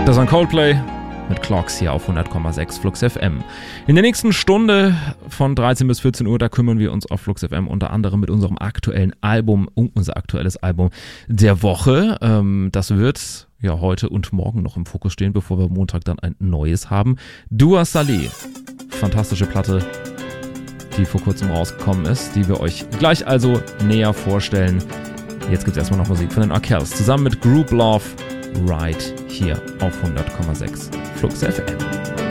Das war Coldplay mit Clocks hier auf 100,6 Flux FM. In der nächsten Stunde von 13 bis 14 Uhr, da kümmern wir uns auf Flux FM unter anderem mit unserem aktuellen Album, unser aktuelles Album der Woche. Das wird ja heute und morgen noch im Fokus stehen, bevor wir Montag dann ein neues haben. Dua Saleh, fantastische Platte, die vor kurzem rausgekommen ist, die wir euch gleich also näher vorstellen. Jetzt gibt es erstmal noch Musik von den Arkells zusammen mit Group Love, right hier auf 100,6 Flux FM.